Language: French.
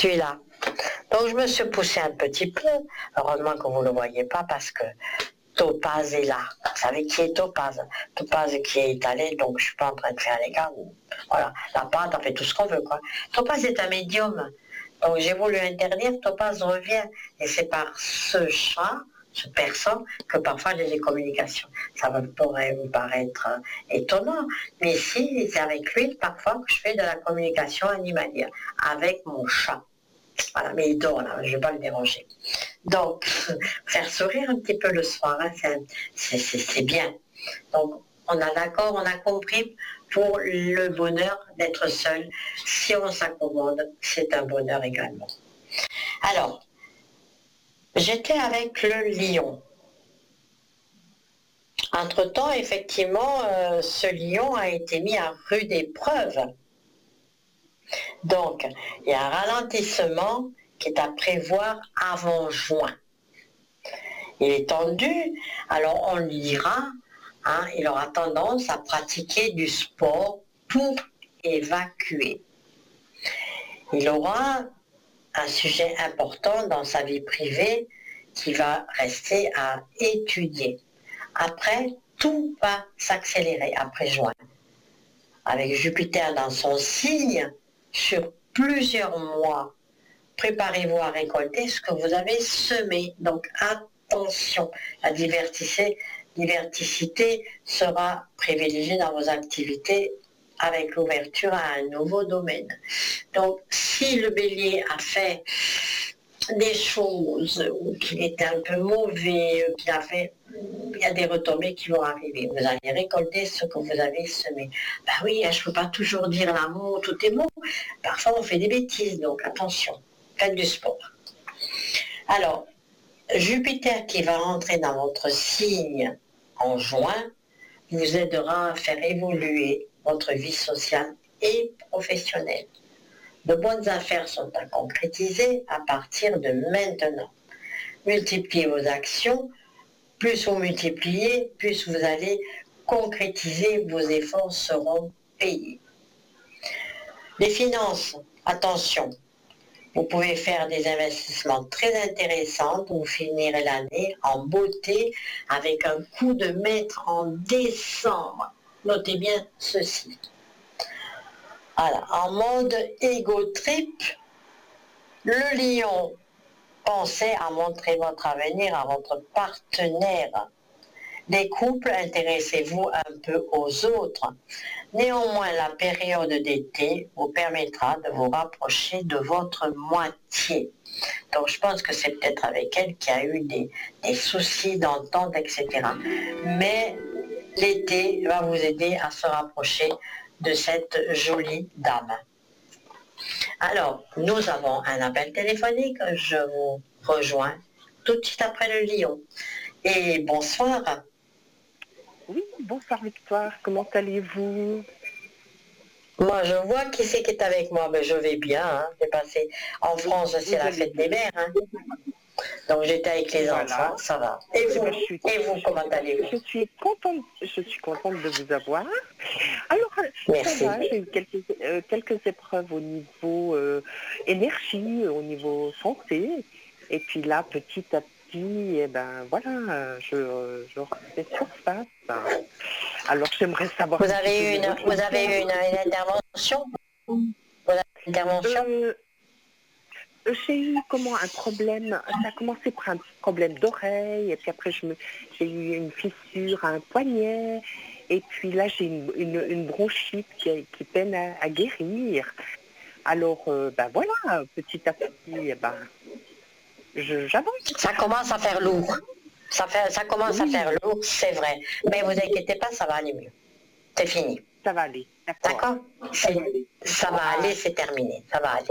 suis là. Donc je me suis poussée un petit peu. Heureusement que vous ne le voyez pas parce que Topaz est là. Vous savez qui est Topaz? Topaz qui est étalé, donc je ne suis pas en train de faire les gars. Voilà, la pâte, on fait tout ce qu'on veut, quoi. Topaz est un médium. Donc j'ai voulu interdire, Topaz revient. Et c'est par ce chat, ce persan, que parfois j'ai des communications. Ça pourrait vous paraître étonnant, mais si, c'est avec lui parfois que je fais de la communication animalière, avec mon chat. Voilà, mais il dort là, je ne vais pas le déranger. Donc, faire sourire un petit peu le soir, hein, c'est bien. Donc, on a d'accord, on a compris, pour le bonheur d'être seul, si on s'accommode, c'est un bonheur également. Alors, j'étais avec le lion. Entre-temps, effectivement, ce lion a été mis à rude épreuve. Donc, il y a un ralentissement qui est à prévoir avant juin. Il est tendu, alors on lui dira, hein, il aura tendance à pratiquer du sport pour évacuer. Il aura un sujet important dans sa vie privée qui va rester à étudier. Après, tout va s'accélérer après juin. Avec Jupiter dans son signe, sur plusieurs mois, préparez-vous à récolter ce que vous avez semé. Donc attention, la diversité sera privilégiée dans vos activités avec l'ouverture à un nouveau domaine. Donc si le bélier a fait des choses ou qu'il était un peu mauvais, il y a des retombées qui vont arriver. Vous allez récolter ce que vous avez semé. Ben oui, je ne peux pas toujours dire l'amour, tout est bon. Parfois on fait des bêtises, donc attention, faites du sport. Alors, Jupiter qui va rentrer dans votre signe en juin vous aidera à faire évoluer votre vie sociale et professionnelle. De bonnes affaires sont à concrétiser à partir de maintenant. Multipliez vos actions, plus vous multipliez, plus vous allez concrétiser, vos efforts seront payés. Les finances, attention, vous pouvez faire des investissements très intéressants pour finir l'année en beauté avec un coup de maître en décembre. Notez bien ceci. Voilà, en mode ego trip, le lion, pensez à montrer votre avenir à votre partenaire. Les couples, intéressez-vous un peu aux autres. Néanmoins, la période d'été vous permettra de vous rapprocher de votre moitié. Donc je pense que c'est peut-être avec elle qui a eu des soucis d'entente, etc. Mais l'été va vous aider à se rapprocher de cette jolie dame. Alors, nous avons un appel téléphonique, je vous rejoins tout de suite après le lion. Et bonsoir. Oui, bonsoir Victoire, comment allez-vous? Moi, je vois qui c'est qui est avec moi, mais je vais bien. Hein. J'ai passé en France, c'est la fête des mères. Hein. Donc j'étais avec les enfants, ça va. Et vous, comment allez-vous? Je suis contente de vous avoir. Alors, merci. Ça va, j'ai eu quelques épreuves au niveau énergie, au niveau santé. Et puis là, petit à petit, eh ben voilà, je refais surface. Alors j'aimerais savoir. Vous avez eu une intervention? Vous avez une intervention? J'ai eu un problème, ça a commencé par un problème d'oreille, et puis après j'ai eu une fissure à un poignet, et puis là j'ai une bronchite qui peine à guérir. Alors, ben voilà, petit à petit, j'avance. Ça commence à faire lourd. Ça commence à faire lourd, c'est vrai. Mais vous inquiétez pas, ça va aller mieux. C'est fini. Ça va aller. D'accord? Ça va aller, c'est terminé. Ça va aller.